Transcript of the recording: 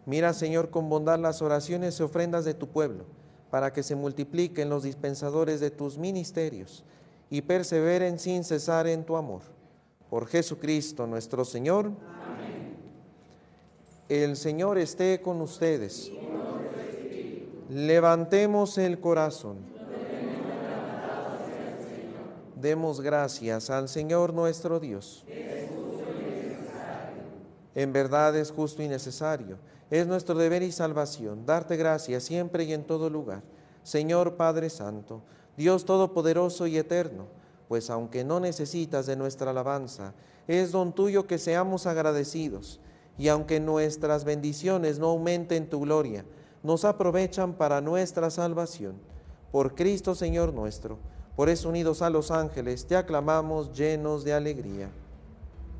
Mira, Señor, con bondad las oraciones y ofrendas de tu pueblo, para que se multipliquen los dispensadores de tus ministerios y perseveren sin cesar en tu amor. Por Jesucristo nuestro Señor. Amén. El Señor esté con ustedes. Levantemos el corazón. Demos gracias al Señor nuestro Dios. En verdad es justo y necesario. Es nuestro deber y salvación darte gracias siempre y en todo lugar. Señor Padre Santo, Dios Todopoderoso y Eterno, pues aunque no necesitas de nuestra alabanza, es don tuyo que seamos agradecidos, y aunque nuestras bendiciones no aumenten tu gloria, nos aprovechan para nuestra salvación. Por Cristo Señor nuestro, por eso unidos a los ángeles, te aclamamos llenos de alegría.